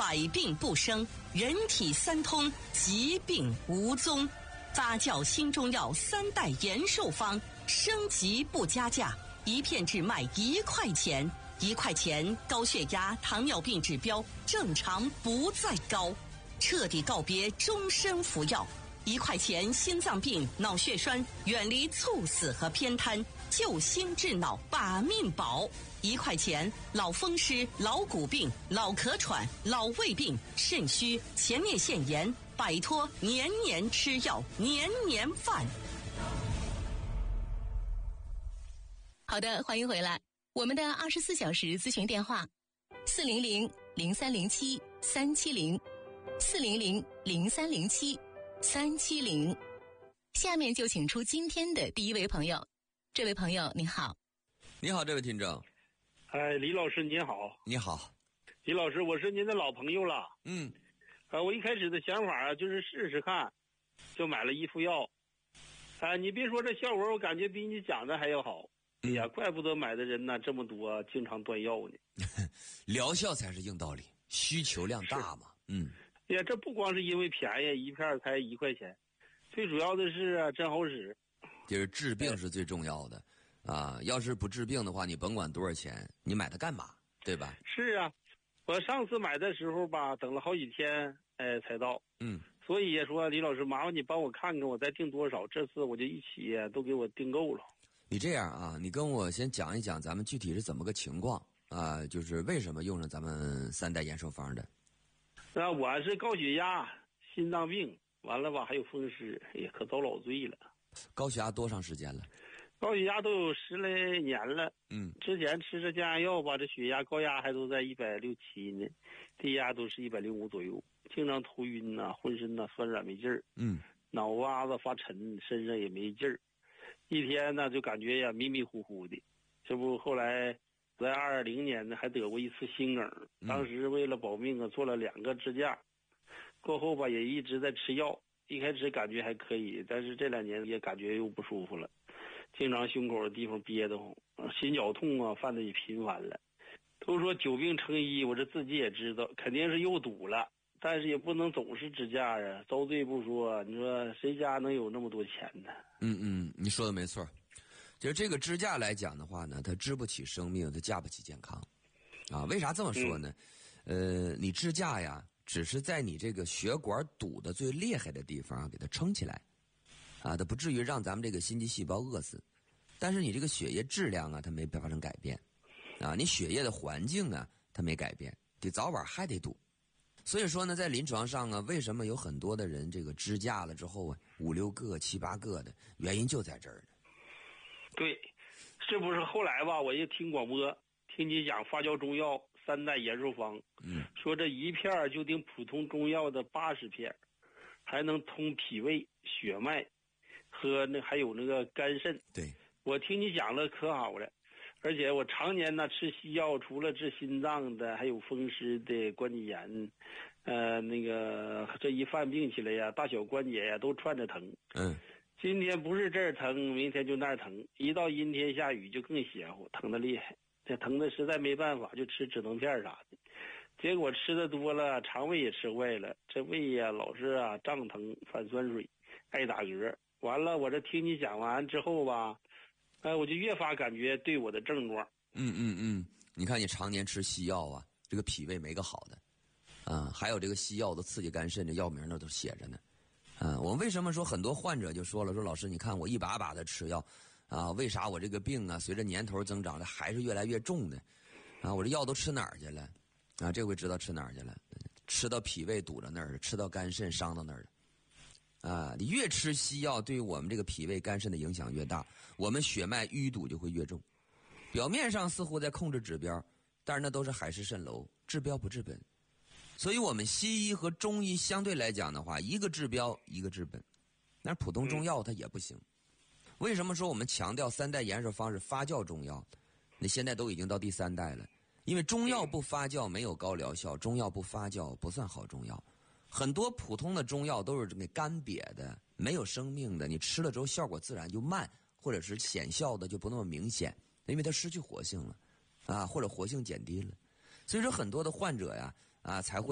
百病不生，人体三通，疾病无踪。发酵新中药3代延寿方，升级不加价，一片只卖1块钱，1块钱高血压、糖尿病指标正常不再高，彻底告别终身服药。1块钱心脏病、脑血栓远离猝死和偏瘫，救心治脑把命保。1块钱老风湿、老骨病、老咳喘、老胃病、肾虚、前列腺炎，摆脱年年吃药、年年犯。 好的，欢迎回来。我们的24小时咨询电话400-0307-370，400-0307-370。下面就请出今天的第一位朋友。这位朋友你好。 你好，这位听众。 李老师您好。 你好。 李老师，我是您的老朋友了。我一开始的想法就是试试看，就买了一副药。你别说这效果，我感觉比你讲的还要好。哎呀，怪不得买的人呢这么多，经常断药呢。 疗效才是硬道理，需求量大嘛。 哎呀，这不光是因为便宜，一片才1块钱，最主要的是真好使。 就是治病是最重要的啊！要是不治病的话，你甭管多少钱，你买它干嘛？对吧？ 是啊，我上次买的时候吧，等了好几天，才到。所以也说李老师，麻烦你帮我看看，我再订多少？这次我就一起都给我订够了。 你这样啊，你跟我先讲一讲咱们具体是怎么个情况啊？就是为什么用上咱们3代延寿方的？ 我是高血压、心脏病，完了吧还有风湿，哎呀，可遭老罪了。 高血压多长时间了？ 高血压都有10来年了。之前吃着降压药吧，这血压高压还都在160、7呢，低压都是105左右，经常头晕呐，浑身呐酸软没劲儿。脑瓜子发沉，身上也没劲儿，一天呢就感觉呀迷迷糊糊的。这不后来在2020年呢还得过一次心梗，当时为了保命做了2个支架，过后吧也一直在吃药。一开始感觉还可以，但是这2年也感觉又不舒服了，经常胸口的地方憋得慌，心绞痛犯得也频繁了。都说久病成医，我这自己也知道肯定是又堵了，但是也不能总是支架啊，遭罪不说，你说谁家能有那么多钱呢？ 你说的没错。就是这个支架来讲的话呢，它支不起生命，它架不起健康啊。为啥这么说呢？你支架呀只是在你这个血管堵的最厉害的地方给它撑起来啊，它不至于让咱们这个心肌细胞饿死。但是你这个血液质量它没发生改变啊，你血液的环境它没改变，得早晚还得堵。所以说呢，在临床上为什么有很多的人这个支架了之后5、6个、7、8个的，原因就在这儿呢。 对，这不是后来吧，我也听广播，听你讲发酵中药3代延寿方，说这一片就顶普通中药的80片，还能通脾胃、血脉和还有那个肝肾。 对， 我听你讲了可好了，而且我常年吃西药，除了治心脏的，还有风湿的、关节炎，这一犯病起来呀，大小关节呀都串着疼。今天不是这儿疼，明天就那儿疼，一到阴天下雨就更邪乎，疼得厉害。这疼的实在没办法，就吃止疼片啥的，结果吃的多了，肠胃也吃坏了，这胃呀老是胀疼、反酸水、爱打嗝。完了，我这听你讲完之后吧，我就越发感觉对我的症状。 你看你常年吃西药这个脾胃没个好的还有这个西药的刺激肝肾，这药名那都写着呢。我们为什么说很多患者就说了，说老师你看我一把把的吃药为啥我这个病随着年头增长的还是越来越重呢？我这药都吃哪儿去了？这回知道吃哪儿去了，吃到脾胃堵着那儿，吃到肝肾伤到那儿了。你越吃西药对于我们这个脾胃肝肾的影响越大，我们血脉淤堵就会越重。表面上似乎在控制指标，但是那都是海市蜃楼，治标不治本。所以我们西医和中医相对来讲的话，一个治标一个治本，但是普通中药它也不行。为什么说我们强调3代延寿方是发酵中药？那现在都已经到第3代了，因为中药不发酵没有高疗效，中药不发酵不算好中药。很多普通的中药都是这个干瘪的，没有生命的，你吃了之后效果自然就慢，或者是显效的就不那么明显，因为它失去活性了或者活性减低了。所以说很多的患者才会